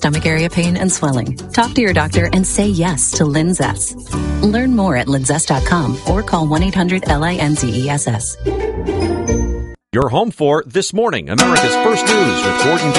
stomach area pain and swelling. Talk to your doctor and say yes to Linzess. Learn more at linzess.com or call 1-800-LINZESS. You're home for This Morning, America's First News with Gordon